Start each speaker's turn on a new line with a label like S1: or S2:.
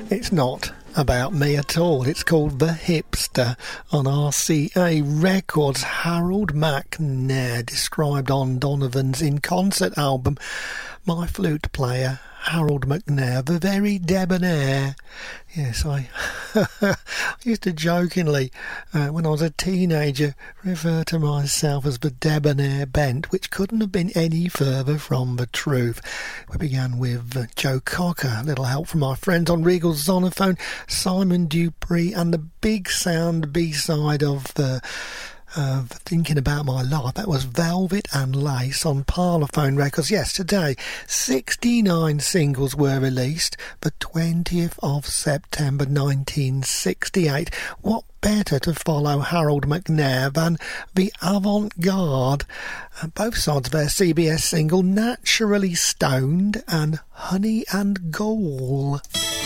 S1: It's not about me at all. It's called The Hipster on RCA Records. Harold McNair, described on Donovan's In Concert album. My flute player, Harold McNair, the very debonair. Yes, I used to jokingly, when I was a teenager, refer to myself as the debonair bent, which couldn't have been any further from the truth. We began with Joe Cocker, a little help from our friends on Regal Zonophone, Simon Dupree, and the big sound B-side of the Thinking About My Life. That was Velvet and Lace on Parlophone Records. Yes, today 69 singles were released, the 20th of September 1968. What better to follow Harold McNair than the Avant-Garde, both sides of their CBS single Naturally Stoned and Honey and Gall.